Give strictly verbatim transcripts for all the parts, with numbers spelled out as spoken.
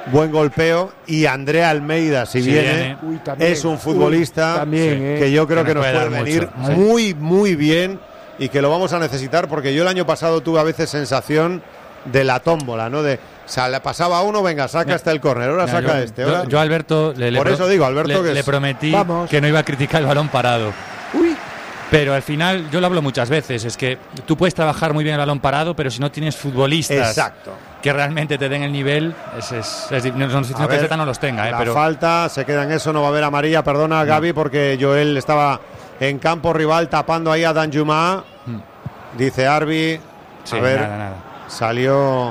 buen golpeo, y André Almeida, si sí, viene, viene. Uy, también, es un futbolista uy, también, eh. que yo creo que, que nos puede, puede venir mucho. muy, muy bien, y que lo vamos a necesitar, porque yo el año pasado tuve a veces sensación de la tómbola, ¿no? De sale, pasaba uno, venga, saca hasta el córner, ahora Mira, saca yo, este. Yo, ahora... yo a Alberto le, le por eso digo, Alberto, le, que le es... prometí Vamos. que no iba a criticar el balón parado. Uy. Pero al final, yo lo hablo muchas veces, es que tú puedes trabajar muy bien el balón parado, pero si no tienes futbolistas Exacto. que realmente te den el nivel, es, es, es, no, no, no que el Z no los tenga. Eh, la pero... falta, se queda en eso, no va a haber amarilla, perdona Gaby, porque Joel estaba en campo rival tapando ahí a Danjuma. Hmm. Dice Arbi, sí, a ver, nada, nada. salió...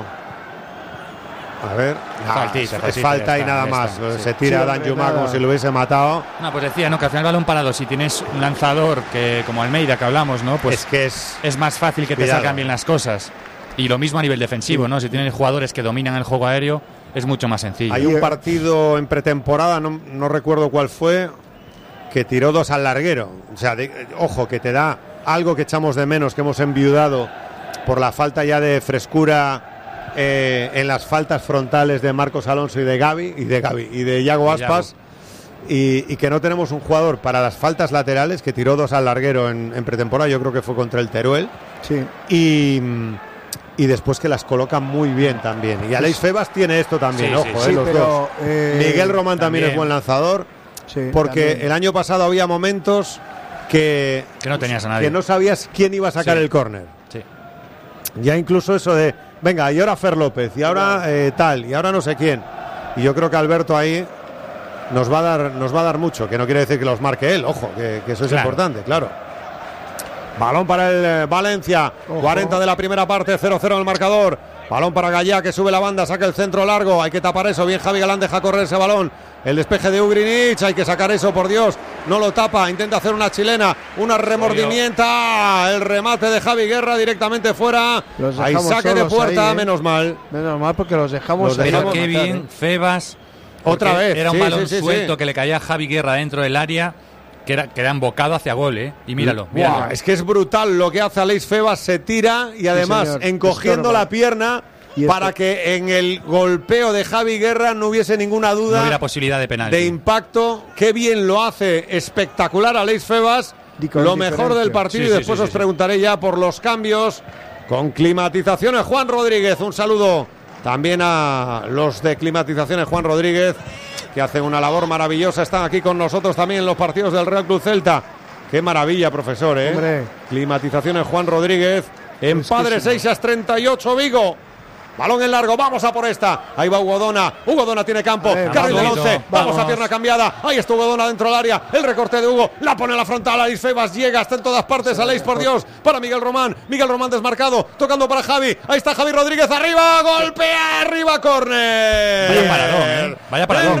A ver, ah, faltita, es faltita, falta y está, nada más. Está, se sí. tira sí, Danjuma como si lo hubiese matado. No, pues decía, ¿no? Que al final el balón parado, si tienes un lanzador que como Almeida que hablamos, ¿no? Pues es que es, es más fácil que te salgan bien las cosas. Y lo mismo a nivel defensivo, sí. ¿no? Si tienes jugadores que dominan el juego aéreo, es mucho más sencillo. Hay un partido en pretemporada, no, no recuerdo cuál fue, que tiró dos al larguero. O sea, de, ojo, que te da algo que echamos de menos, que hemos enviudado por la falta ya de frescura eh, en las faltas frontales de Marcos Alonso y de Gaby y de Gaby y de Yago Aspas, y, y que no tenemos un jugador para las faltas laterales, que tiró dos al larguero en, en pretemporada, yo creo que fue contra el Teruel. Sí. Y y después que las colocan muy bien también. Y Aleix Febas tiene esto también, sí, ojo, sí, eh, sí, los pero, dos. Eh, Miguel Román también, también es buen lanzador, sí, porque también. el año pasado había momentos que, que no tenías a nadie, que no sabías quién iba a sacar sí. el córner. Sí. Ya incluso eso de, venga, y ahora Fer López, y ahora eh, tal, y ahora no sé quién. Y yo creo que Alberto ahí nos va a dar, nos va a dar mucho, que no quiere decir que los marque él, ojo, que, que eso es claro. importante, claro. Balón para el eh, Valencia, ojo. cuarenta de la primera parte, cero cero en el marcador. Balón para Gallá, que sube la banda, saca el centro largo, hay que tapar eso, bien Javi Galán, deja correr ese balón. El despeje de Ugrinic, hay que sacar eso, por Dios, no lo tapa, intenta hacer una chilena, una remordimienta, el remate de Javi Guerra directamente fuera, hay saque de puerta, ahí, ¿eh? menos mal. Menos mal porque los dejamos. Los dejamos Pero qué matar, bien, ¿eh? Febas, otra vez. Era un sí, balón sí, sí, suelto sí. que le caía a Javi Guerra dentro del área, que era, que era embocado hacia gol, ¿eh? Y míralo, míralo. Wow, es que es brutal lo que hace Aleix Febas, se tira y además sí, encogiendo la pierna para que en el golpeo de Javi Guerra no hubiese ninguna duda. No hubiera posibilidad de penalti. De impacto. Qué bien lo hace, espectacular Aleix Febas. Lo mejor del partido, sí, y después sí, sí, os sí. preguntaré ya por los cambios. Con Climatizaciones Juan Rodríguez, un saludo también a los de Climatizaciones Juan Rodríguez, que hacen una labor maravillosa, están aquí con nosotros también en los partidos del Real Club Celta. Qué maravilla, profesor, ¿eh? Hombre. Climatizaciones Juan Rodríguez, en Padre Seixas treinta y ocho Vigo. Balón en largo, vamos a por esta. Ahí va Hugo Dona, Hugo Dona tiene campo, ver, carril del vamos, once, vamos, vamos a pierna cambiada. Ahí está Hugo Dona dentro del área, el recorte de Hugo, la pone a la frontal, Aleix Febas llega, está en todas partes, sí, Aleix, por Dios, para Miguel Román, Miguel Román desmarcado, tocando para Javi, ahí está Javi Rodríguez arriba, golpea arriba, córner. Vaya paradón, ¿eh? Vaya paradón. El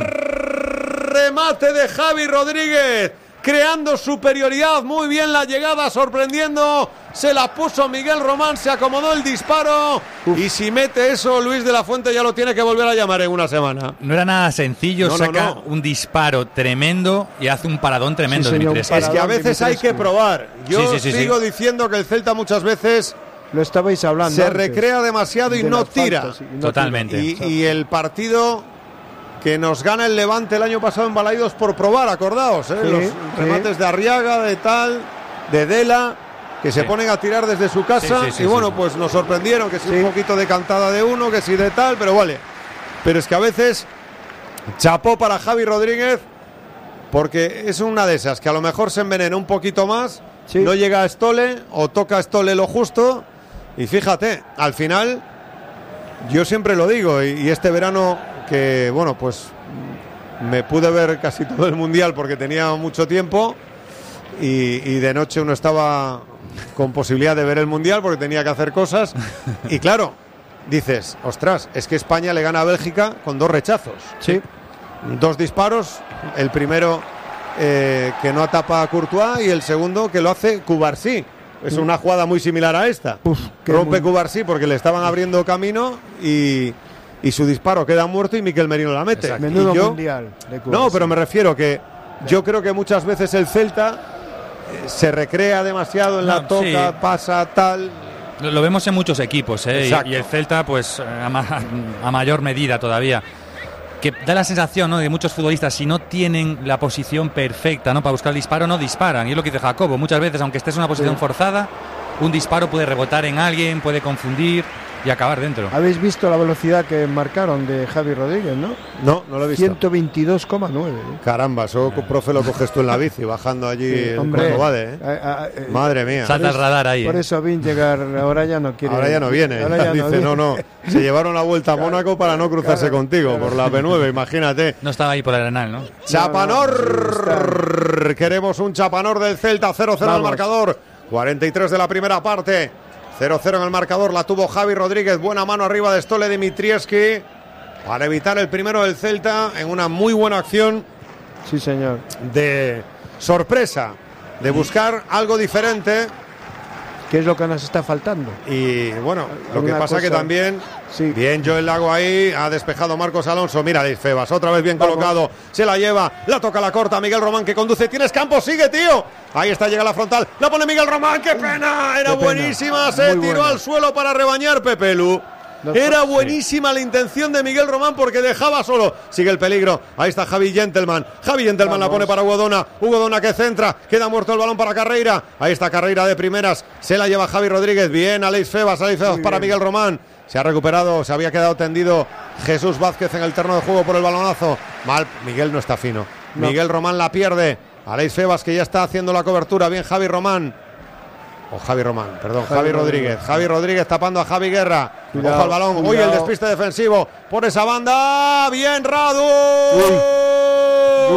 remate de Javi Rodríguez, creando superioridad, muy bien la llegada, sorprendiendo, se la puso Miguel Román, se acomodó el disparo. Uf. Y si mete eso, Luis de la Fuente ya lo tiene que volver a llamar en una semana. No era nada sencillo, no, saca no, no. un disparo tremendo y hace un paradón tremendo, sí, señor, Dimitrescu. Es que a veces hay que probar. Yo sí, sí, sí, sigo sí. diciendo que el Celta muchas veces lo estabais hablando se antes, recrea demasiado y no tira. Faltas, y no Totalmente. Tira. Y, y el partido que nos gana el Levante el año pasado en Balaídos por probar, acordaos, ¿eh? Sí, los sí. remates de Arriaga, de tal, de Dela, que se sí. ponen a tirar desde su casa. Sí, sí, sí, y bueno, sí, sí. pues nos sorprendieron, que si sí. un poquito de cantada de uno, que si de tal, pero vale. Pero es que a veces chapó para Javi Rodríguez, porque es una de esas que a lo mejor se envenena un poquito más, sí. no llega a Estole o toca a Estole lo justo. Y fíjate, al final, yo siempre lo digo, y, y este verano que, bueno, pues me pude ver casi todo el Mundial porque tenía mucho tiempo y, y de noche uno estaba con posibilidad de ver el Mundial porque tenía que hacer cosas. Y claro, dices, ostras, es que España le gana a Bélgica con dos rechazos. Sí. Dos disparos, el primero eh, que no atapa a Courtois y el segundo que lo hace Cubarsí. Es una jugada muy similar a esta. Uf, Rompe muy... Cubarsí porque le estaban abriendo camino y, y su disparo queda muerto y Miquel Merino la mete. Exacto. Menudo y yo, mundial de Cubarsí. No, pero me refiero que yo creo que muchas veces el Celta eh, se recrea demasiado en no, la toca, sí. pasa tal. Lo, lo vemos en muchos equipos, ¿eh? y, y el Celta, pues a, ma a mayor medida todavía. que da la sensación, ¿no?, de muchos futbolistas, si no tienen la posición perfecta, ¿no?, para buscar el disparo, no disparan. Y es lo que dice Jacobo. Muchas veces, aunque estés en una posición sí. forzada, un disparo puede rebotar en alguien, puede confundir y acabar dentro. ¿Habéis visto la velocidad que marcaron de Javi Rodríguez, no? No, no lo he visto. ciento veintidós coma nueve. ¿eh? Caramba, eso, profe, lo coges tú en la bici, bajando allí sí, el hombre, Cordobade, ¿eh? A, a, a, Madre mía. Salta el radar ahí. Por ¿eh? eso Vin llegar, ahora ya no quiere. Ahora ya no viene. Ahora ya dice, no, viene. no, no. Se llevaron la vuelta a Mónaco para no cruzarse claro, contigo claro. por la P nueve, imagínate. No estaba ahí por el Arenal, ¿no? Chapanor. No, no, Queremos un Chapanor del Celta, cero cero al marcador. cuarenta y tres de la primera parte. cero cero en el marcador, la tuvo Javi Rodríguez, buena mano arriba de Stole Dimitrievski para evitar el primero del Celta en una muy buena acción. Sí, señor. De sorpresa, de buscar algo diferente. ¿Qué es lo que nos está faltando? Y bueno, lo que pasa cosa... que también, sí. bien Joel Lago ahí, ha despejado Marcos Alonso, mira Alex Febas, otra vez bien Vamos. colocado, se la lleva, la toca la corta, Miguel Román que conduce, tienes campo, sigue tío, ahí está, llega la frontal, la pone Miguel Román, qué pena, era qué buenísima, pena. se Muy tiró buena. al suelo para rebañar Pepe Lu. Era buenísima sí. la intención de Miguel Román porque dejaba solo. Sigue el peligro. Ahí está Javi Gentleman. Javi Gentleman Vamos. la pone para Hugo Dona. Hugo Dona que centra. Queda muerto el balón para Carreira. Ahí está Carreira de primeras. Se la lleva Javi Rodríguez. Bien, Alex Febas. Alex Febas Muy para bien. Miguel Román. Se ha recuperado. Se había quedado tendido Jesús Vázquez en el terreno de juego por el balonazo. Mal. Miguel no está fino. No. Miguel Román la pierde. Alex Febas que ya está haciendo la cobertura. Bien, Javi Román. O Javi Román, perdón, Javi, Javi Rodríguez. Rodríguez. Javi Rodríguez tapando a Javi Guerra. Cuidado, Ojo al balón. Cuidado. Uy, el despiste defensivo por esa banda. Bien, Radu. Uy.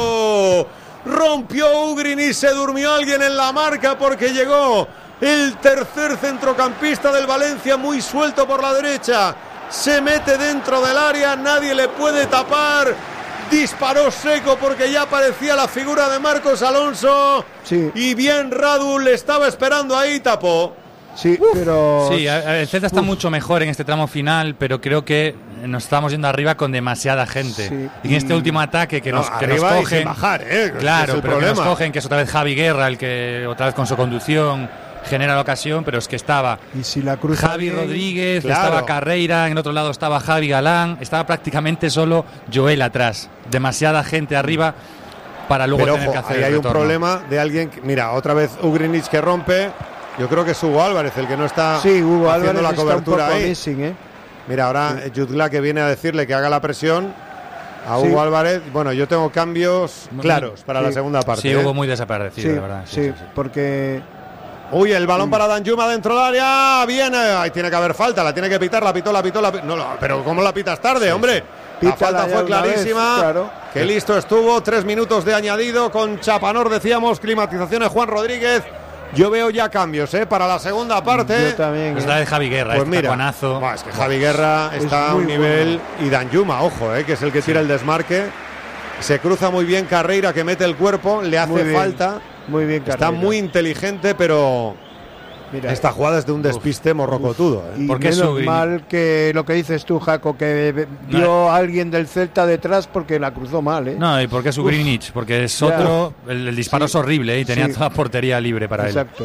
Uf. Rompió Ugrin y se durmió alguien en la marca porque llegó el tercer centrocampista del Valencia muy suelto por la derecha. Se mete dentro del área, nadie le puede tapar. Disparó seco porque ya aparecía la figura de Marcos Alonso. Sí. Y bien Radu le estaba esperando ahí, tapó. Sí, Uf. pero... Sí, el Celta está Uf. mucho mejor en este tramo final, pero creo que nos estamos yendo arriba con demasiada gente. Sí. Y en este último ataque que nos, no, que nos cogen... Y sin bajar, ¿eh? Claro, es pero que nos cogen, que es otra vez Javi Guerra, el que otra vez con su conducción genera la ocasión, pero es que estaba y si la cruz Javi bien, Rodríguez, claro. estaba Carreira, en el otro lado estaba Javi Galán, estaba prácticamente solo Joel atrás, demasiada gente arriba para luego pero, tener ojo, que hacer ahí hay el un problema de alguien, que, mira, otra vez Ugrinich que rompe, yo creo que es Hugo Álvarez el que no está sí, Hugo haciendo Álvarez la cobertura está un poco ahí. missing, ¿eh? Mira, ahora sí. Jutgla que viene a decirle que haga la presión a Hugo sí. Álvarez. Bueno, yo tengo cambios claros para sí. la segunda parte. Sí, ¿eh? Hugo muy desaparecido, sí, de verdad. Sí, sí, sí, porque... Uy, el balón para Danjuma dentro del área. Viene, ahí tiene que haber falta, la tiene que pitar, la pitó, la pitó, la pitó. No, no, pero ¿cómo la pitas tarde, sí, hombre? Sí. La falta fue clarísima. Vez, claro. Qué listo estuvo, tres minutos de añadido con Chapanor, decíamos, climatizaciones Juan Rodríguez. Yo veo ya cambios, ¿eh? Para la segunda parte. Yo también. Es la de Javi Guerra, pues mira, bueno, es que Javi Guerra está a un nivel bueno. Y Danjuma, ojo, ¿eh? Que es el que tira sí. el desmarque. Se cruza muy bien Carreira que mete el cuerpo, le hace muy falta. Muy bien, Carreira. Está muy inteligente, pero mira, esta jugada es de un despiste uf, morrocotudo. ¿eh? Y porque menos es mal que lo que dices tú, Jaco, que vio no, a alguien del Celta detrás porque la cruzó mal, ¿eh? No, y porque es Ugrinich, porque es otro, el, el disparo sí, es horrible, ¿eh? Y tenía sí. toda la portería libre para Exacto. él.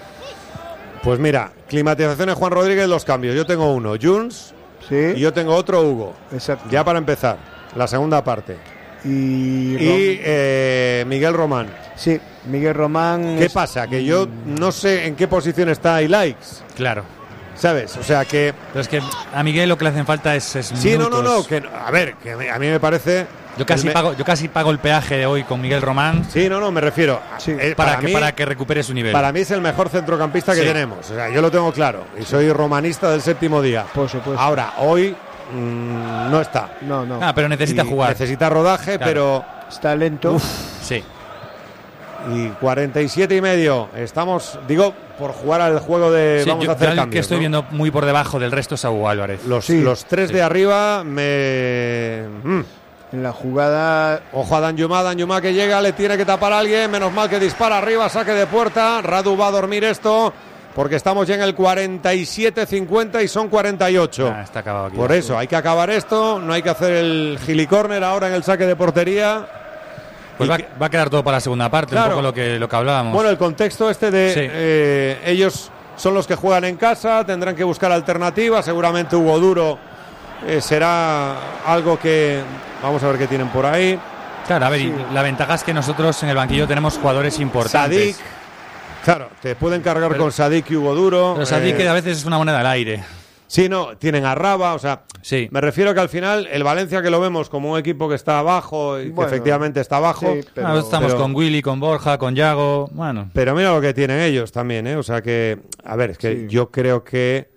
Exacto. Pues mira, climatizaciones Juan Rodríguez, los cambios. Yo tengo uno, Juns, sí. y yo tengo otro, Hugo. Exacto. Ya para empezar, la segunda parte. Y, y eh, Miguel Román. Sí, Miguel Román. ¿Qué es... pasa? Que yo no sé en qué posición está y likes. Claro. ¿Sabes? O sea que. Pero es que a Miguel lo que le hacen falta es. es sí, minutos. no, no, no. Que, a ver, que a mí me parece. Yo casi, me... pago, yo casi pago el peaje de hoy con Miguel Román. Sí, no, no, me refiero. Sí. Eh, para, para, que, mí, para que recupere su nivel. Para mí es el mejor centrocampista que sí. tenemos. O sea, yo lo tengo claro. Y soy romanista del séptimo día. Por supuesto. Ahora, hoy. Mmm, no está. No, no. Ah, pero necesita y jugar. Necesita rodaje, claro. pero. Está lento. Uf, sí. Y cuarenta y siete y medio. Estamos, digo, por jugar al juego de sí, vamos yo, a hacer yo cambios, que estoy ¿no? viendo muy por debajo del resto es a Hugo Álvarez. Los, sí. los tres sí. de arriba me... Mm. En la jugada... Ojo a Danjuma, Danjuma que llega, le tiene que tapar a alguien. Menos mal que dispara arriba, saque de puerta. Radu va a dormir esto porque estamos ya en el cuarenta y siete cincuenta y son cuarenta y ocho. Ah, está acabado aquí. Por eso, sí. hay que acabar esto. No hay que hacer el gilicórner ahora en el saque de portería. Pues va, va a quedar todo para la segunda parte, claro. un poco lo que, lo que hablábamos. Bueno, el contexto este de sí. eh, ellos son los que juegan en casa, tendrán que buscar alternativas, seguramente Hugo Duro eh, será algo que vamos a ver qué tienen por ahí. Claro, a ver, Sí. y la ventaja es que nosotros en el banquillo tenemos jugadores importantes. Sadik, claro, te pueden cargar Pero- con Sadik y Hugo Duro. Pero Sadik eh, a veces es una moneda al aire. Sí, no, tienen a Raba, o sea, Sí. me refiero que al final el Valencia que lo vemos como un equipo que está abajo y Bueno, que efectivamente está abajo, sí, pero- A veces estamos pero- con Willy, con Borja, con Yago. Bueno, pero mira lo que tienen ellos también, ¿eh? O sea que, a ver, es que Sí. yo creo que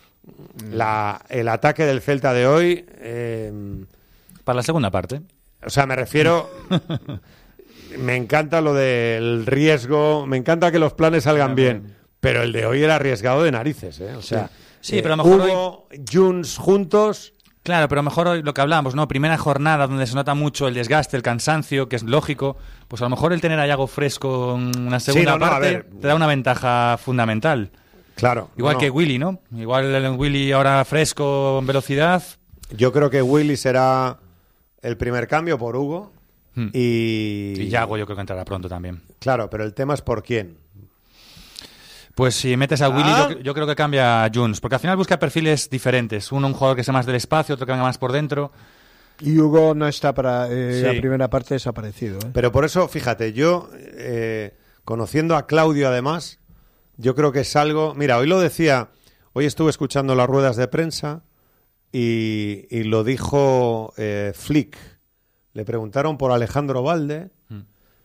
la, el ataque del Celta de hoy, eh, para la segunda parte. o sea, me refiero, me encanta lo del riesgo, me encanta que los planes salgan bien, pero el de hoy era arriesgado de narices, ¿eh? O sea, Sí, eh, pero a lo mejor Hugo, Junts juntos. Claro, pero a lo mejor hoy lo que hablamos, ¿no? Primera jornada donde se nota mucho el desgaste, el cansancio, que es lógico. Pues a lo mejor el tener a Yago fresco en una segunda no, no, a parte ver. te da una ventaja fundamental. Claro. Igual no, que no. Willy, ¿no? Igual el Willy ahora fresco en velocidad. Yo creo que Willy será el primer cambio por Hugo. Hmm. Y, Y Yago yo creo que entrará pronto también. Claro, pero el tema es por quién. Pues si metes a Willy, Ah. yo, yo creo que cambia a Junts, porque al final busca perfiles diferentes. Uno un jugador que sea más del espacio, otro que venga más por dentro. Y Hugo no está para eh, Sí. la primera parte desaparecido. ¿eh? Pero por eso, fíjate, yo, eh, conociendo a Claudio además, yo creo que es algo... Mira, hoy lo decía, hoy estuve escuchando las ruedas de prensa y, y lo dijo eh, Flick. Le preguntaron por Alejandro Valde Mm.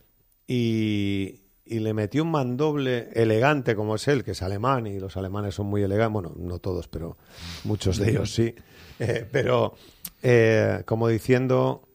y, y le metió un mandoble elegante como es él, que es alemán y los alemanes son muy elegantes. Bueno, no todos, pero muchos de ellos sí. Eh, pero eh, como diciendo...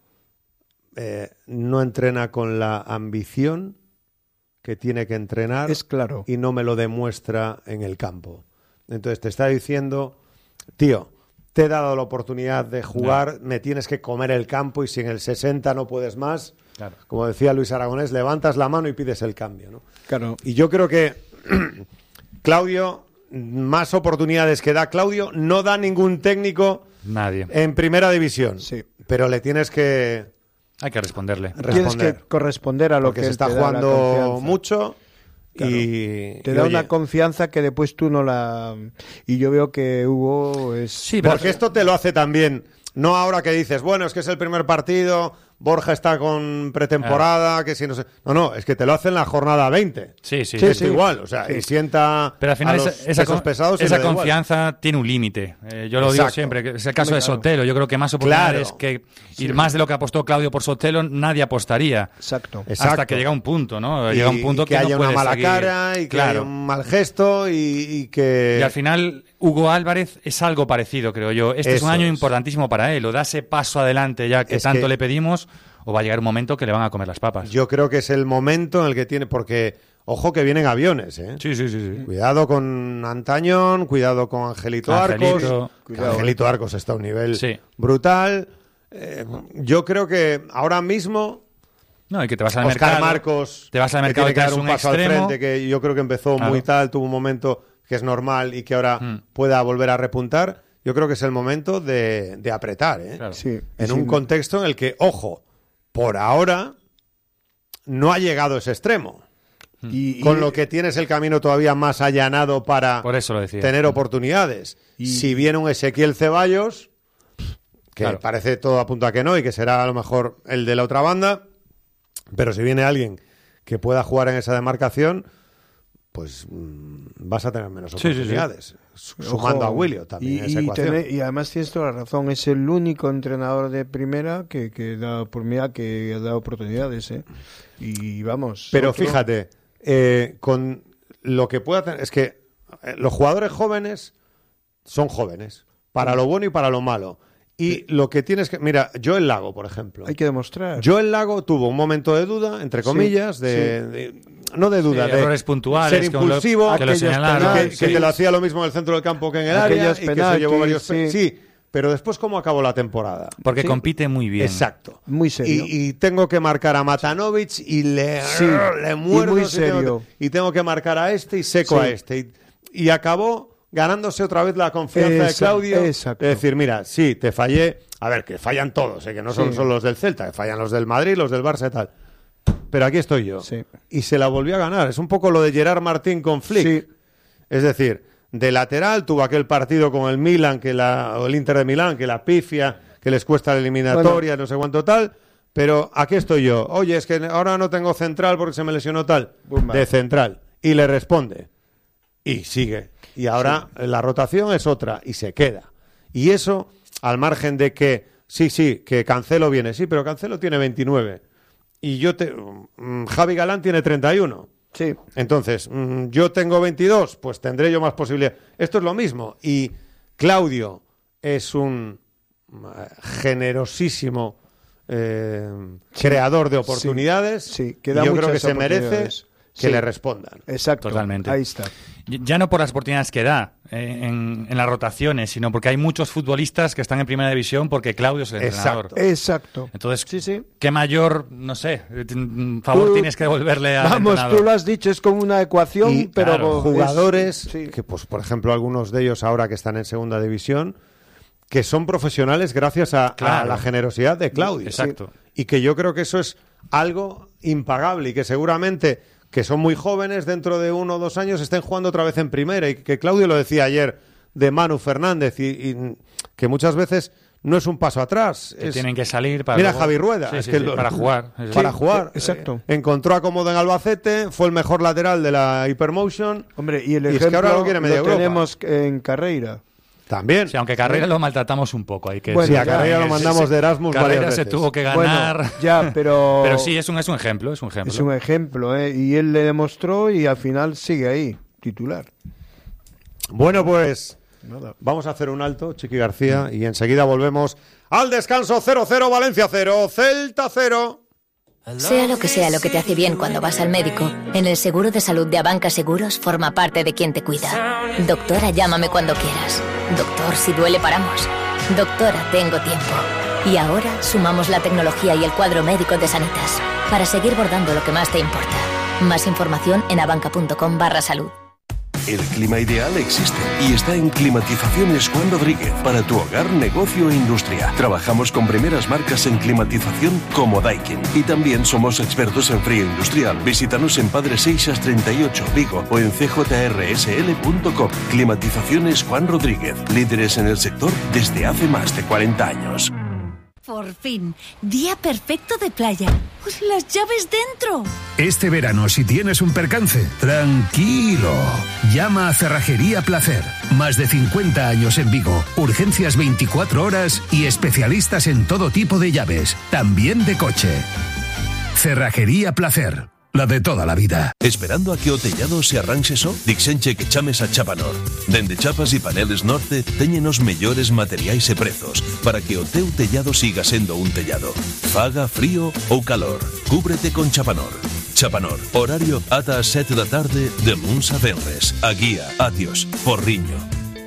Eh, no entrena con la ambición que tiene que entrenar Es claro. y no me lo demuestra en el campo. Entonces te está diciendo, tío, te he dado la oportunidad de jugar, me tienes que comer el campo y si en el sesenta no puedes más, Claro. como decía Luis Aragonés, levantas la mano y pides el cambio, ¿no? Claro. Y yo creo que Claudio, más oportunidades que da Claudio, no da ningún técnico Nadie. en primera división. Sí. Pero le tienes que Hay que responderle. Tienes responder. que corresponder a lo Porque que se él está te da la jugando confianza. mucho Claro. y Te y, da oye, una confianza que después tú no la... Y yo veo que Hugo es... Sí, pero porque esto te lo hace también, no ahora que dices, bueno, es que es el primer partido, Borja está con pretemporada, que si no sé, no, no, es que te lo hace en la jornada veinte. Sí, sí. Sí, Esto sí. igual, o sea, Sí. y sienta Pero al final a esa, los esa, pesos con- pesados y esa le da igual. confianza tiene un límite. Eh, yo lo digo Exacto. siempre, que es el caso de Claro. Sotelo. Yo creo que más oportunidades Claro. que ir más de lo que apostó Claudio por Sotelo, nadie apostaría. Exacto. Exacto. Hasta que llega un punto, ¿no? Y- Llega un punto y que, que, no haya una puedes mala seguir. cara y que Claro. haya un mal gesto y, y que Y al final, Hugo Álvarez es algo parecido, creo yo. Este es Eso un año es. importantísimo para él. O da ese paso adelante ya que Es tanto que- le pedimos, o va a llegar un momento que le van a comer las papas. yo creo que es el momento en el que tiene, porque ojo que vienen aviones, ¿eh? Sí, sí, sí. sí. Cuidado con Antañón, cuidado con Angelito, Angelito. Arcos. Que Cuidado, Angelito Arcos está a un nivel Sí. brutal. Eh, yo creo que ahora mismo No, y que te vas al Oscar mercado. Marcos te vas al que mercado tiene y que te dar das un un paso al extremo. frente, que yo creo que empezó Claro. muy tal, tuvo un momento que es normal y que ahora Mm. pueda volver a repuntar. Yo creo que es el momento de, de apretar, ¿eh? Claro. Sí. En Sí. un contexto en el que, ojo, por ahora no ha llegado ese extremo. Y, Con y- lo que tienes el camino todavía más allanado para Por eso lo decía. tener oportunidades. Y- Si viene un Ezequiel Ceballos, que Claro. parece todo apunta a que no y que será a lo mejor el de la otra banda, pero si viene alguien que pueda jugar en esa demarcación, pues mm, vas a tener menos Sí, sí, sí. oportunidades. Su- Ojo, Sumando a William también y, en esa y ecuación. tener- y además tienes toda la razón, es el único entrenador de primera que, que da por mira que ha dado oportunidades, ¿eh? Y vamos. Pero otro- fíjate, eh, con lo que pueda tener, es que eh, los jugadores jóvenes son jóvenes, para lo bueno y para lo malo. Y lo que tienes que... Mira, Joel Lago, por ejemplo. hay que demostrar. Joel Lago tuvo un momento de duda, entre Sí, comillas, de, sí. de- no de duda, Sí, de errores puntuales, ser que lo- impulsivo, que lo aquellos señalaron. que, penaltis, que sí. te lo hacía lo mismo en el centro del campo que en el área Aquellos y que se llevó penaltis, varios... pe- sí. Sí, pero después cómo acabó la temporada. Porque Sí. compite muy bien. Exacto. Muy serio. Y, y tengo que marcar a Matanovic y le, Sí, le muerdo. y muy y tengo serio. que- y tengo que marcar a este y seco Sí. a este. Y, y acabó ganándose otra vez la confianza de Esa- Claudio. exacto. Es decir, mira, sí, te fallé. A ver, que fallan todos, ¿eh? Que no son Sí. solo los del Celta, que fallan los del Madrid, los del Barça y tal. Pero aquí estoy yo. Sí. Y se la volvió a ganar. Es un poco lo de Gerard Martín con Flick. Sí. Es decir, de lateral, tuvo aquel partido con el Milan, que la, o el Inter de Milán, que la pifia, que les cuesta la eliminatoria, bueno, no sé cuánto tal, pero aquí estoy yo. Oye, es que ahora no tengo central porque se me lesionó tal, Bumba. de central. Y le responde. Y sigue. Y ahora sí. la rotación es otra y se queda. Y eso, al margen de que, sí, sí, que Cancelo viene, sí, pero Cancelo tiene veintinueve. Y yo, te, um, Javi Galán tiene treinta y uno. Sí. Entonces, um, yo tengo veintidós, pues tendré yo más posibilidad. Esto es lo mismo. Y Claudio es un uh, generosísimo eh, sí. creador de oportunidades. Sí, sí. Que da y yo creo que se merece que sí. le respondan. Exacto. Totalmente. Ahí está. Ya no por las oportunidades que da eh, en, en las rotaciones, sino porque hay muchos futbolistas que están en primera división porque Claudio es el entrenador. Exacto. Exacto. Entonces, sí, sí. ¿qué mayor, no sé, favor tú, tienes que devolverle al Vamos, entrenador? Tú lo has dicho, es como una ecuación, y, pero... Claro, jugadores es, sí. que, pues, por ejemplo, algunos de ellos ahora que están en segunda división, que son profesionales gracias a, claro. a la generosidad de Claudio. Exacto. Sí. Y que yo creo que eso es algo impagable y que seguramente... que son muy jóvenes, dentro de uno o dos años estén jugando otra vez en primera, y que Claudio lo decía ayer de Manu Fernández, y, y que muchas veces no es un paso atrás. Que es... tienen que salir para... Mira luego... Javi Rueda, sí, es sí, que sí, lo... para jugar. Sí, para jugar. Exacto. Eh, encontró acomodo en Albacete, fue el mejor lateral de la Hypermotion. Hombre, y el y ejemplo es que ahora lo, quiere media lo Europa. tenemos en Carreira. También. Sí, aunque Carrera sí. lo maltratamos un poco. Hay que bueno, sí, a Carrera lo mandamos sí, de Erasmus Carrera varias se veces. tuvo que ganar. Bueno, ya, pero... pero sí, es un, es un ejemplo, es un ejemplo. Es un ejemplo, ¿eh? Y él le demostró y al final sigue ahí, titular. Bueno, pues Nada. vamos a hacer un alto, Chiqui García, y enseguida volvemos al descanso. Cero cero, Valencia cero, Celta cero. Sea lo que sea lo que te hace bien cuando vas al médico, en el seguro de salud de Abanca Seguros forma parte de quien te cuida. Doctora, llámame cuando quieras. Doctor, si duele paramos. Doctora, tengo tiempo. Y ahora sumamos la tecnología y el cuadro médico de Sanitas para seguir bordando lo que más te importa. Más información en abanca.com barra salud. El clima ideal existe y está en Climatizaciones Juan Rodríguez para tu hogar, negocio e industria. Trabajamos con primeras marcas en climatización como Daikin y también somos expertos en frío industrial. Visítanos en Padre Seixas treinta y ocho, Vigo, o en c j r s l punto com. Climatizaciones Juan Rodríguez, líderes en el sector desde hace más de cuarenta años. Por fin, día perfecto de playa. ¡Las llaves dentro! Este verano, si tienes un percance, tranquilo. Llama a Cerrajería Placer. Más de cincuenta años en Vigo. Urgencias veinticuatro horas y especialistas en todo tipo de llaves, también de coche. Cerrajería Placer. La de toda la vida. Esperando a que o tellado se arranxe só? Dixenche que chames a Chapanor. Dende chapas e paneles Norte teñen os mellores materiais e prezos para que o teu tellado siga sendo un tellado. Faga frío ou calor. Cúbrete con Chapanor. Chapanor. Horario ata as sete da tarde de luns a venres. A guía, Atios, Porriño.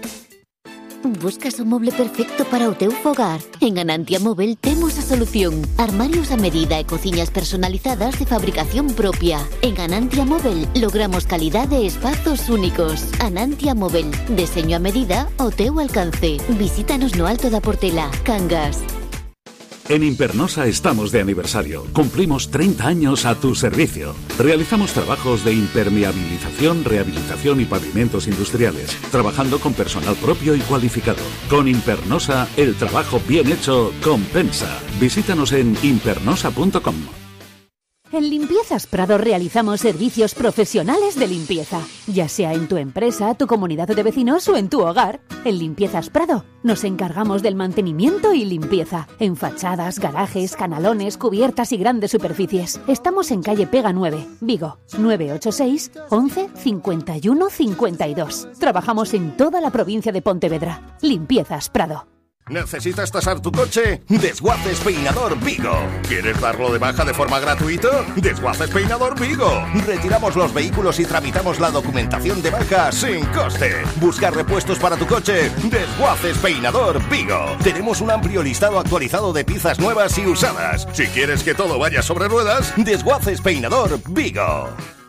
Buscas un mueble perfecto para o teu fogar? En Anantia Móvel temos a solución. Armarios a medida e cociñas personalizadas de fabricación propia. En Anantia Móvel logramos calidade e espazos únicos. Anantia Móvel. Deseño a medida ao teu alcance. Visítanos no Alto da Portela, Cangas. En Impernosa estamos de aniversario. Cumplimos treinta años a tu servicio. Realizamos trabajos de impermeabilización, rehabilitación y pavimentos industriales, trabajando con personal propio y cualificado. Con Impernosa, el trabajo bien hecho compensa. Visítanos en impernosa punto com. En Limpiezas Prado realizamos servicios profesionales de limpieza, ya sea en tu empresa, tu comunidad de vecinos o en tu hogar. En Limpiezas Prado nos encargamos del mantenimiento y limpieza, en fachadas, garajes, canalones, cubiertas y grandes superficies. Estamos en calle Pega nueve, Vigo, nueve ocho seis, once, cincuenta y uno, cincuenta y dos. Trabajamos en toda la provincia de Pontevedra. Limpiezas Prado. ¿Necesitas tasar tu coche? Desguaces Peinador Vigo. ¿Quieres darlo de baja de forma gratuita? Desguaces Peinador Vigo. Retiramos los vehículos y tramitamos la documentación de baja sin coste. Busca repuestos para tu coche. Desguaces Peinador Vigo. Tenemos un amplio listado actualizado de piezas nuevas y usadas. Si quieres que todo vaya sobre ruedas, Desguaces Peinador Vigo.